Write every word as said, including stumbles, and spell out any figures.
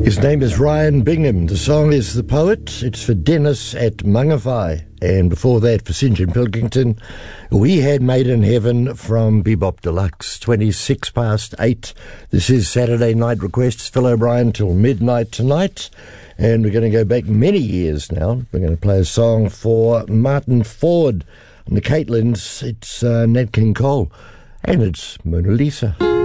His name is Ryan Bingham. The song is The Poet. It's for Dennis at Mangawhai. And before that, for St John Pilkington, we had Made in Heaven from Bebop Deluxe, twenty-six past eight. This is Saturday Night Requests. Phil O'Brien till midnight tonight. And we're going to go back many years now. We're going to play a song for Martin Ford and the Caitlins. It's uh, Nat King Cole. And it's Mona Lisa.